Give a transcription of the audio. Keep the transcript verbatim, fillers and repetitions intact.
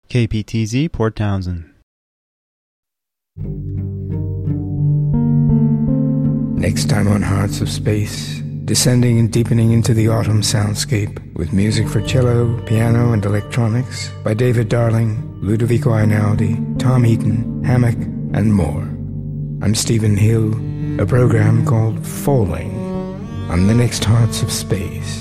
K P T Z, Port Townsend. Next time on Hearts of Space, descending and deepening into the autumn soundscape with music for cello, piano, and electronics by David Darling, Ludovico Einaudi, Tom Eaton, Hammock, and more. I'm Stephen Hill, a program called Falling on the next Hearts of Space.